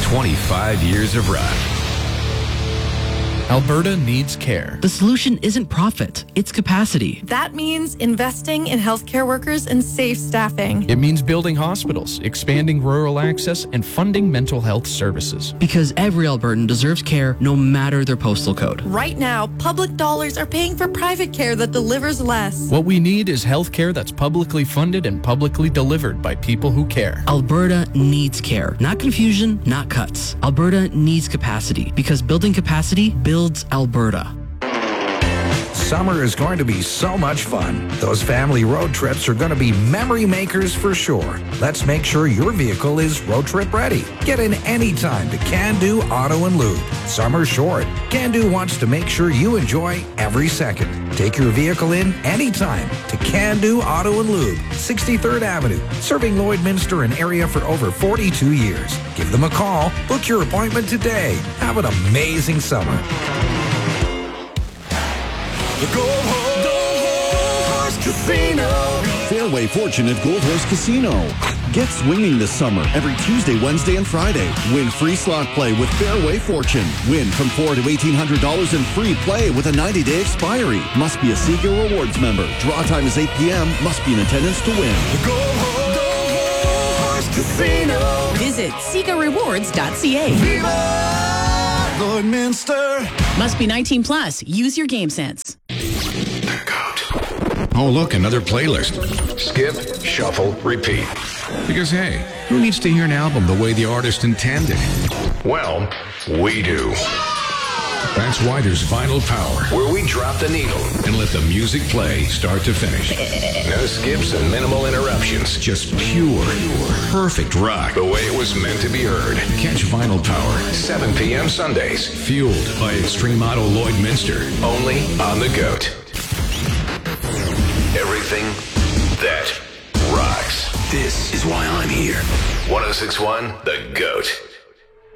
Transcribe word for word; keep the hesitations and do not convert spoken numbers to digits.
twenty-five years of rock. Alberta needs care. The solution isn't profit, it's capacity. That means investing in healthcare workers and safe staffing. It means building hospitals, expanding rural access, and funding mental health services. Because every Albertan deserves care no matter their postal code. Right now, public dollars are paying for private care that delivers less. What we need is healthcare that's publicly funded and publicly delivered by people who care. Alberta needs care. Not confusion, not cuts. Alberta needs capacity, because building capacity builds Alberta. Summer is going to be so much fun. Those family road trips are going to be memory makers for sure. Let's make sure your vehicle is road trip ready. Get in anytime to Can-Do Auto and Lube. Summer's short. Can-Do wants to make sure you enjoy every second. Take your vehicle in anytime to Can-Do Auto and Lube, sixty-third Avenue, serving Lloydminster and area for over forty-two years. Give them a call. Book your appointment today. Have an amazing summer. The Gold Horse, Gold Horse Casino. Fairway Fortune at Gold Horse Casino. Get swinging this summer every Tuesday, Wednesday, and Friday. Win free slot play with Fairway Fortune. Win from four to eighteen hundred dollars in free play with a ninety-day expiry. Must be a Sega Rewards member. Draw time is eight p.m. Must be in attendance to win. The Gold Horse, Gold Horse Casino. Visit Sega Rewards dot c a. Viva Lloydminster. Must be nineteen plus. Use your game sense. The Goat. Oh, look, another playlist. Skip, shuffle, repeat. Because, hey, who needs to hear an album the way the artist intended? Well, we do. That's why there's Vinyl Power, where we drop the needle and let the music play start to finish. No skips and minimal interruptions. Just pure, perfect rock, the way it was meant to be heard. Catch Vinyl Power, seven p.m. Sundays, fueled by Extreme Auto Lloydminster, only on The Goat. Everything that rocks. This is why I'm here. one oh six point one The Goat.